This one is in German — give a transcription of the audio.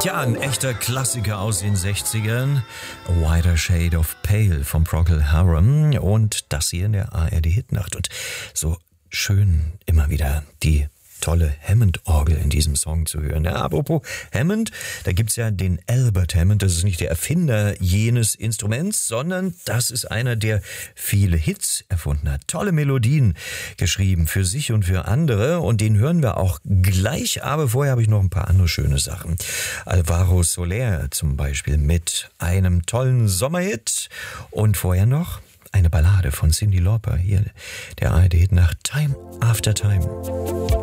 Ja, ein echter Klassiker aus den 60ern. A Wider Shade of Pale von Procol Harum und das hier in der ARD-Hitnacht. Und so schön immer wieder die tolle Hammond-Orgel in diesem Song zu hören. Ja, apropos Hammond, da gibt's ja den Albert Hammond. Das ist nicht der Erfinder jenes Instruments, sondern das ist einer, der viele Hits erfunden hat. Tolle Melodien geschrieben für sich und für andere und den hören wir auch gleich. Aber vorher habe ich noch ein paar andere schöne Sachen. Alvaro Soler zum Beispiel mit einem tollen Sommerhit und vorher noch eine Ballade von Cyndi Lauper. Hier der ARD nach Time After Time.